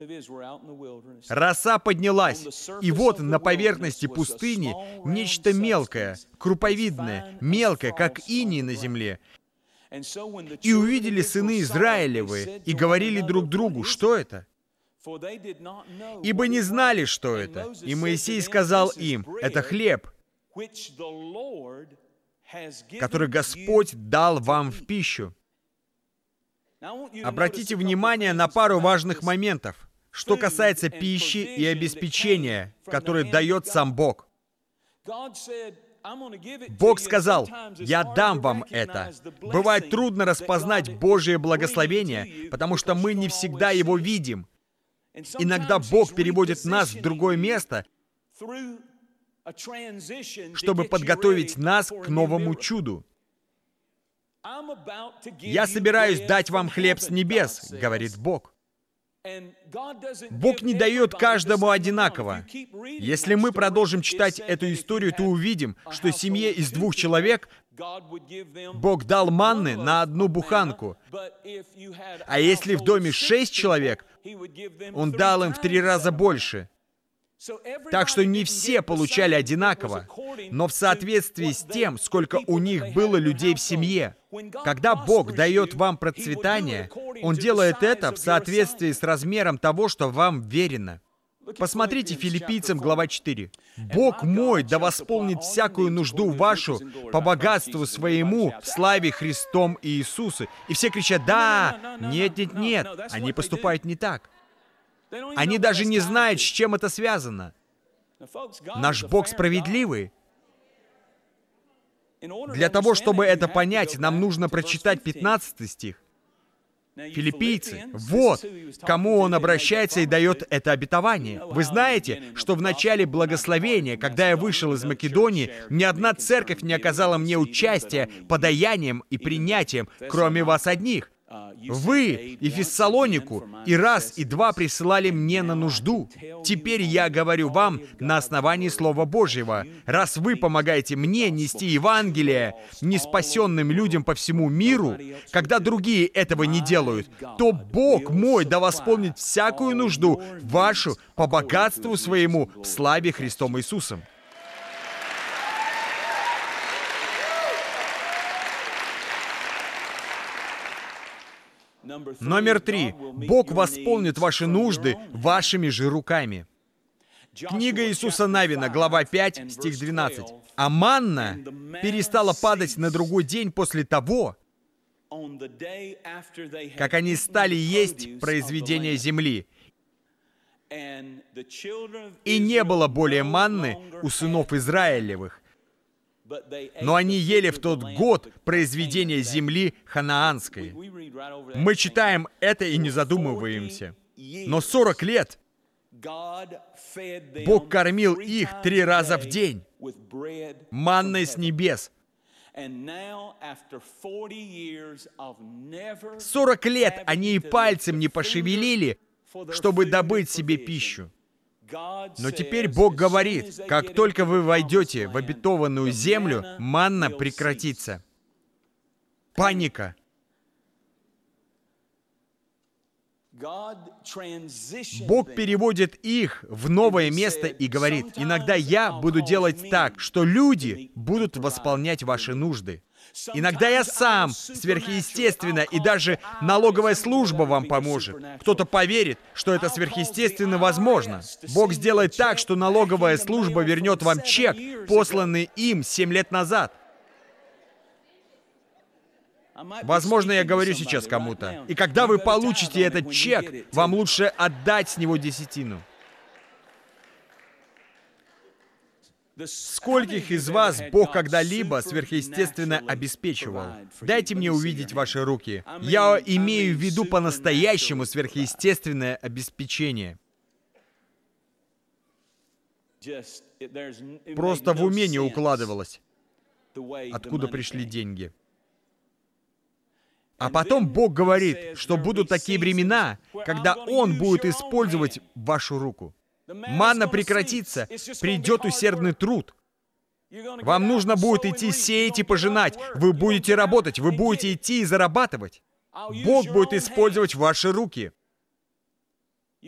Роса поднялась, и вот на поверхности пустыни нечто мелкое, круповидное, мелкое, как иней на земле. И увидели сыны Израилевы, и говорили друг другу, что это? Ибо не знали, что это. И Моисей сказал им, это хлеб, который Господь дал вам в пищу. Обратите внимание на пару важных моментов, что касается пищи и обеспечения, которое дает сам Бог. Бог сказал, «Я дам вам это». Бывает трудно распознать Божие благословение, потому что мы не всегда его видим. Иногда Бог переводит нас в другое место, чтобы подготовить нас к новому чуду. «Я собираюсь дать вам хлеб с небес», — говорит Бог. Бог не дает каждому одинаково. Если мы продолжим читать эту историю, то увидим, что семье из 2 человек Бог дал манны на 1 буханку. А если в доме 6 человек, Он дал им в 3 раза больше. Так что не все получали одинаково, но в соответствии с тем, сколько у них было людей в семье. Когда Бог дает вам процветание, Он делает это в соответствии с размером того, что вам верено. Посмотрите Филиппийцам, глава 4. «Бог мой да восполнит всякую нужду вашу по богатству своему в славе Христом и Иисусе». И все кричат, «Да! Нет, нет, нет!» Они поступают не так. Они даже не знают, с чем это связано. Наш Бог справедливый. Для того, чтобы это понять, нам нужно прочитать 15 стих. Филиппийцы, вот к кому Он обращается и дает это обетование. Вы знаете, что в начале благословения, когда я вышел из Македонии, ни одна церковь не оказала мне участия подаянием и принятием, кроме вас одних. Вы и Фессалонику и раз, и два присылали мне на нужду. Теперь я говорю вам на основании Слова Божьего. Раз вы помогаете мне нести Евангелие неспасенным людям по всему миру, когда другие этого не делают, то Бог мой да восполнит всякую нужду вашу по богатству своему в славе Христом Иисусом. Номер 3. Бог восполнит ваши нужды вашими же руками. Книга Иисуса Навина, глава 5, стих 12. «А манна перестала падать на другой день после того, как они стали есть произведения земли. И не было более манны у сынов Израилевых, но они ели в тот год произведения земли ханаанской». Мы читаем это и не задумываемся. Но 40 лет Бог кормил их 3 раза в день манной с небес. 40 лет они и пальцем не пошевелили, чтобы добыть себе пищу. Но теперь Бог говорит, как только вы войдете в обетованную землю, манна прекратится. Паника. Бог переводит их в новое место и говорит, иногда я буду делать так, что люди будут восполнять ваши нужды. Иногда я сам, сверхъестественно, и даже налоговая служба вам поможет. Кто-то поверит, что это сверхъестественно возможно. Бог сделает так, что налоговая служба вернет вам чек, посланный им 7 лет назад. Возможно, я говорю сейчас кому-то. И когда вы получите этот чек, вам лучше отдать с него десятину. Скольких из вас Бог когда-либо сверхъестественно обеспечивал? Дайте мне увидеть ваши руки. Я имею в виду по-настоящему сверхъестественное обеспечение. Просто в уме не укладывалось, откуда пришли деньги. А потом Бог говорит, что будут такие времена, когда Он будет использовать вашу руку. Манна прекратится, придет усердный труд. Вам нужно будет идти сеять и пожинать. Вы будете работать, вы будете идти и зарабатывать. Бог будет использовать ваши руки.